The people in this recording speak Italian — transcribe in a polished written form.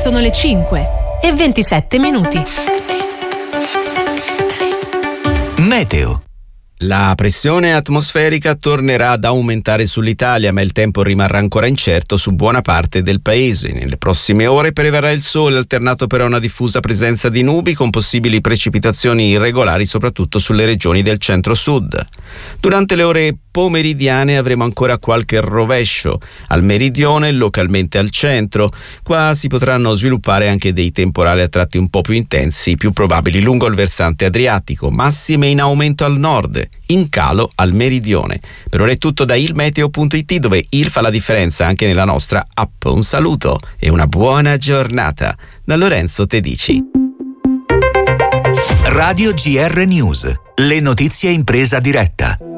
Sono le 5:27. Meteo. La pressione atmosferica tornerà ad aumentare sull'Italia, ma il tempo rimarrà ancora incerto su buona parte del paese. Nelle prossime ore prevarrà il sole, alternato però a una diffusa presenza di nubi con possibili precipitazioni irregolari soprattutto sulle regioni del centro-sud. Durante le ore pomeridiane avremo ancora qualche rovescio al meridione e localmente al centro. Qua si potranno sviluppare anche dei temporali a tratti un po' più intensi, più probabili lungo il versante adriatico, massime in aumento al nord, in calo al meridione. Per ora è tutto da ilmeteo.it, dove il fa la differenza anche nella nostra app. Un saluto e una buona giornata da Lorenzo Tedici. Radio GR News, le notizie in presa diretta.